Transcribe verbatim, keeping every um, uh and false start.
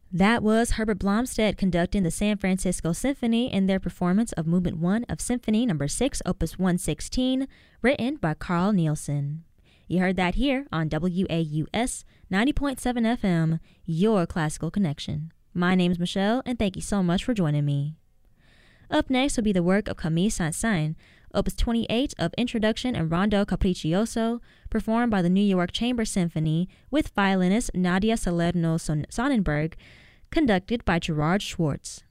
That was Herbert Blomstedt conducting the San Francisco Symphony in their performance of Movement one of Symphony Number six, Opus one sixteen, written by Carl Nielsen. You heard that here on W A U S ninety point seven F M, your classical connection. My name's Michelle, and thank you so much for joining me. Up next will be the work of Camille Saint-Saëns, Opus twenty-eight of Introduction and Rondo Capriccioso, performed by the New York Chamber Symphony with violinist Nadia Salerno-Sonnenberg, conducted by Gerard Schwartz.